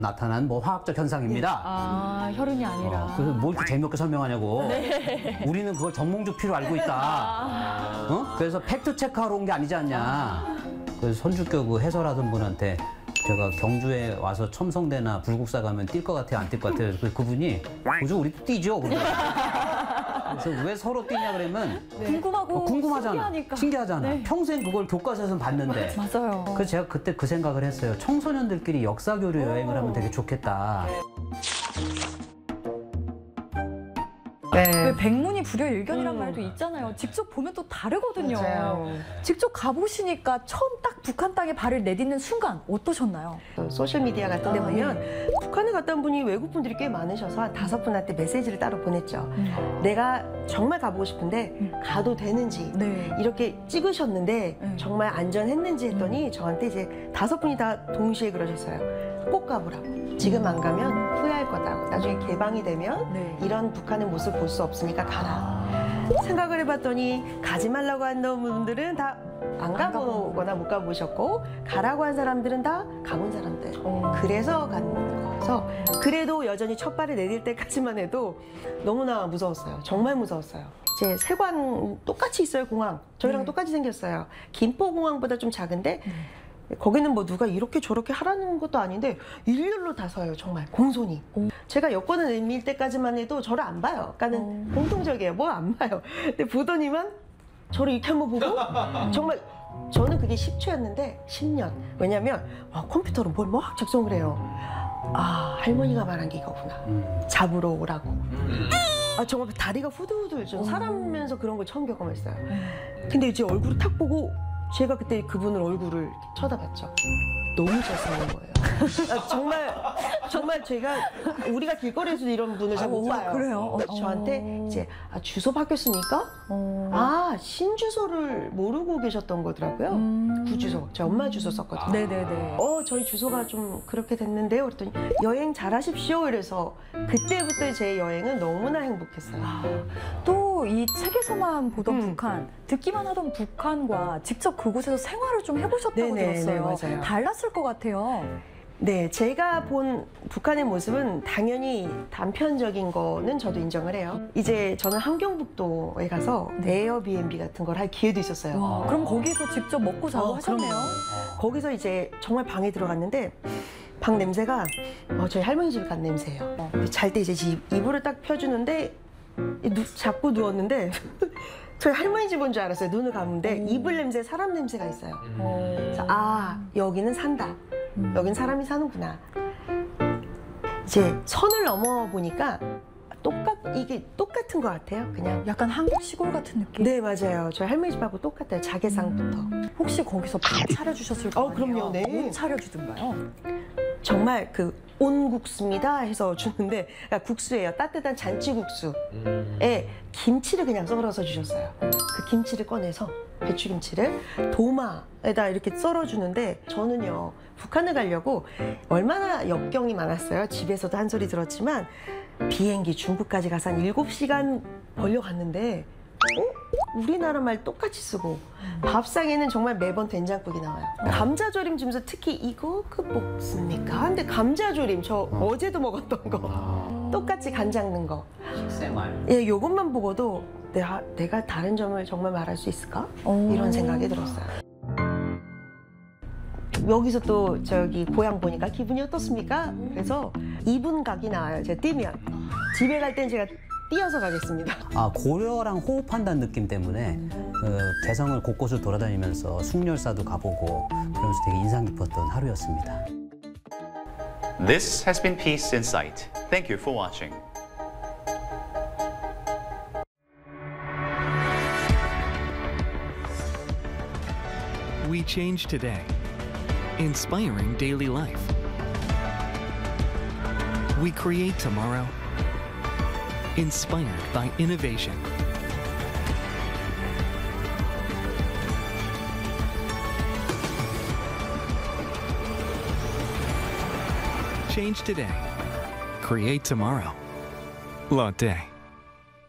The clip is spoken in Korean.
나타난 뭐 화학적 현상입니다. 아, 혈흔이 아니라. 그래서 뭘 이렇게 재미없게 설명하냐고. 네. 우리는 그걸 정몽주 피로 알고 있다. 어? 그래서 팩트 체크하러 온 게 아니지 않냐. 그래서 손주교 해설하던 분한테 제가 경주에 와서 첨성대나 불국사 가면 뛸 것 같아요, 안 뛸 것 같아요. 그래서 그분이 그죠, 우리도 뛰죠. 그래서 왜 서로 뛰냐 그러면 궁금하고 궁금하잖아. 신기하니까. 신기하잖아. 네. 평생 그걸 교과서에서는 봤는데. 맞아요. 그래서 제가 그때 그 생각을 했어요. 청소년들끼리 역사교류 여행을 하면 되게 좋겠다. 왜 백문이 불여일견이란 말도 있잖아요. 직접 보면 또 다르거든요. 맞아요. 직접 가보시니까 처음 딱 북한 땅에 발을 내딛는 순간 어떠셨나요? 소셜미디어 같은 데 보면 북한에 갔다 온 분이 외국 분들이 꽤 많으셔서 한 5분한테 메시지를 따로 보냈죠. 내가 정말 가보고 싶은데 가도 되는지 네. 이렇게 찍으셨는데 정말 안전했는지 했더니 저한테 이제 5분이 다 동시에 그러셨어요. 꼭 가보라고. 지금 안 가면 후회할 거다. 나중에 개방이 되면 네. 이런 북한의 모습 볼 수 없으니까 가라. 생각을 해봤더니 가지 말라고 한던 분들은 다 안 가보거나 못 가보셨고 가라고 한 사람들은 다 가본 사람들. 그래서 간 거여서 그래도 여전히 첫 발을 내딜 때까지만 해도 너무나 무서웠어요. 정말 무서웠어요. 이제 세관 똑같이 있어요, 공항. 저희랑 똑같이 생겼어요. 김포공항보다 좀 작은데 거기는 뭐 누가 이렇게 저렇게 하라는 것도 아닌데 일렬로 다 서요, 정말 공손히. 제가 여권을 내밀 때까지만 해도 저를 안 봐요. 그러니까는 공통적이에요. 뭐 안 봐요. 근데 보더니만 저를 이렇게 한번 보고 정말 저는 그게 10초였는데 10년. 왜냐면 컴퓨터로 뭘 막 작성을 해요. 아, 할머니가 말한 게 이거구나. 잡으러 오라고. 아, 정말 다리가 후들후들. 전 사람이면서 그런 걸 처음 경험했어요. 근데 이제 얼굴을 탁 보고 제가 그때 그분을 얼굴을 이렇게 쳐다봤죠. 너무 잘생긴 거예요. 정말 제가 우리가 길거리에서 이런 분을 잘 못 봐요. 그래요? 저한테 이제 주소 바뀌었습니까? 신주소를 모르고 계셨던 거더라고요. 구주소. 제 엄마 주소 썼거든요. 네네네. 저희 주소가 좀 그렇게 됐는데요. 그랬더니 여행 잘하십시오. 이래서 그때부터 제 여행은 너무나 행복했어요. 또 이 책에서만 보던 북한, 듣기만 하던 북한과 직접 그곳에서 생활을 좀 해보셨다고 네네, 들었어요. 네, 맞아요. 달랐을 것 같아요. 네, 제가 본 북한의 모습은 당연히 단편적인 거는 저도 인정을 해요. 이제 저는 함경북도에 가서 에어비앤비 같은 걸 할 기회도 있었어요. 와, 그럼 거기서 직접 먹고 자고 하셨네요? 거기서 이제 정말 방에 들어갔는데 방 냄새가 저희 할머니 집에 간 냄새예요. 잘 때 이제 이불을 딱 펴주는데 잡고 누웠는데 저희 할머니 집 온 줄 알았어요. 눈을 감는데 이불 냄새, 사람 냄새가 있어요. 그래서 여기는 산다. 여긴 사람이 사는구나. 이제 선을 넘어 보니까 이게 똑같은 것 같아요. 그냥 약간 한국 시골 같은 느낌? 네, 맞아요. 저희 할머니 집하고 똑같아요. 자개상부터. 혹시 거기서 밥 차려주셨을 거 아니에요? 그럼요. 네. 뭐 차려주던가요? 정말 온국수입니다 해서 주는데 국수예요. 따뜻한 잔치국수에 김치를 그냥 썰어서 주셨어요. 그 김치를 꺼내서 배추김치를 도마에다 이렇게 썰어주는데 저는요, 북한을 가려고 얼마나 역경이 많았어요. 집에서도 한 소리 들었지만 비행기 중국까지 가서 한 7시간 벌려갔는데 우리나라 말 똑같이 쓰고 밥상에는 정말 매번 된장국이 나와요. 감자조림 주면서 특히 이거 먹습니까? 근데 감자조림 저 어제도 먹었던 거 똑같이 간장 넣은 거. 식생활. 예, 요것만 보고도 내가 다른 점을 정말 말할 수 있을까? 이런 생각이 들었어요. 여기서 또 저기 고향 보니까 기분이 어떻습니까? 그래서 2분 각이 나와요. 제가 뛰면. 집에 갈 땐 제가 뛰어서 가겠습니다. 고려랑 호흡한다는 느낌 때문에 개성을 곳곳을 돌아다니면서 숭렬사도 가보고 그러면서 되게 인상 깊었던 하루였습니다. This has been Peace in Sight. Thank you for watching. We change today, inspiring daily life. We create tomorrow, inspired by innovation. Change today, create tomorrow. Lotte.